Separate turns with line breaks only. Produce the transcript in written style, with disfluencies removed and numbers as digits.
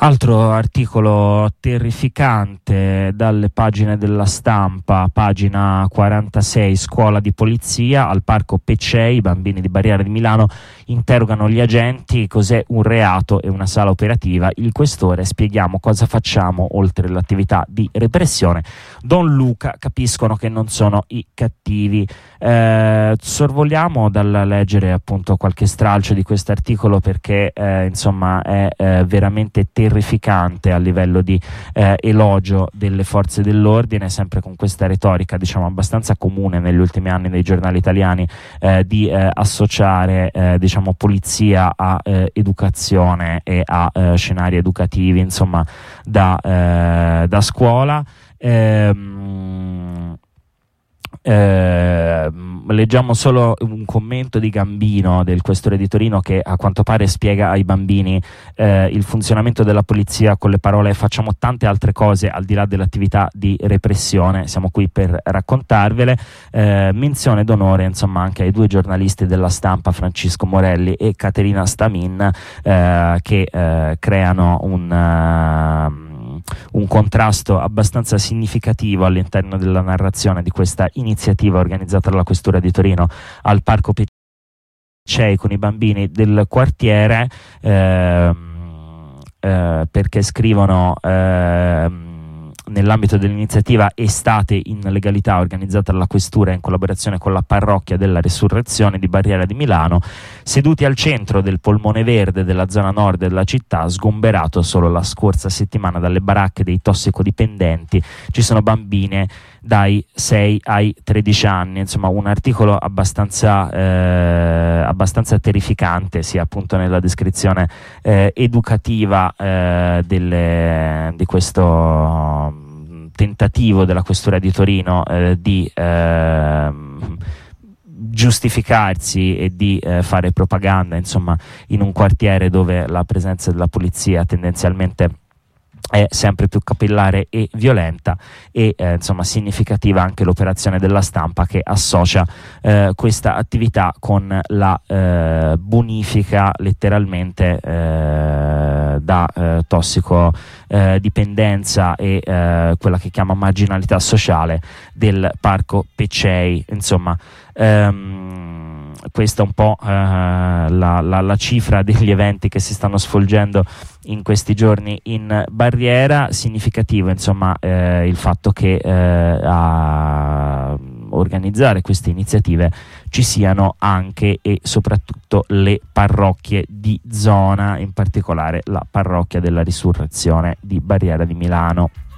Altro articolo terrificante dalle pagine della Stampa, pagina 46, scuola di polizia, al parco Pecei, i bambini di Barriera di Milano interrogano gli agenti, cos'è un reato e una sala operativa, il questore, spieghiamo cosa facciamo oltre l'attività di repressione, Don Luca, capiscono che non sono i cattivi. Sorvoliamo dal leggere appunto qualche stralcio di questo articolo perché insomma è veramente terrificante a livello di elogio delle forze dell'ordine, sempre con questa retorica diciamo abbastanza comune negli ultimi anni dei giornali italiani di associare diciamo polizia a educazione e a scenari educativi insomma da scuola. Leggiamo solo un commento di Gambino, del questore di Torino, che a quanto pare spiega ai bambini il funzionamento della polizia con le parole: facciamo tante altre cose al di là dell'attività di repressione, siamo qui per raccontarvele. Menzione d'onore insomma anche ai due giornalisti della Stampa, Francisco Morelli e Caterina Stamin, che creano un contrasto abbastanza significativo all'interno della narrazione di questa iniziativa organizzata dalla Questura di Torino al Parco Pecei con i bambini del quartiere, perché scrivono nell'ambito dell'iniziativa Estate in legalità, organizzata dalla Questura in collaborazione con la Parrocchia della Resurrezione di Barriera di Milano, seduti al centro del polmone verde della zona nord della città, sgomberato solo la scorsa settimana dalle baracche dei tossicodipendenti, ci sono bambine dai 6 ai 13 anni, insomma un articolo abbastanza terrificante sia appunto nella descrizione educativa di questo tentativo della Questura di Torino di giustificarsi e di fare propaganda insomma in un quartiere dove la presenza della polizia tendenzialmente è sempre più capillare e violenta, e insomma significativa anche l'operazione della Stampa che associa questa attività con la bonifica letteralmente da tossicodipendenza e quella che chiama marginalità sociale del Parco Pecei. Insomma questa è un po' la cifra degli eventi che si stanno svolgendo in questi giorni in Barriera. Significativo insomma il fatto che a organizzare queste iniziative ci siano anche e soprattutto le parrocchie di zona, in particolare la Parrocchia della Risurrezione di Barriera di Milano.